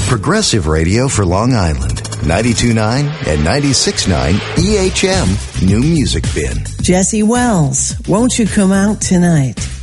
Progressive Radio for Long Island. 92.9 and 96.9 EHM New Music Bin. Jesse Wells, won't you come out tonight?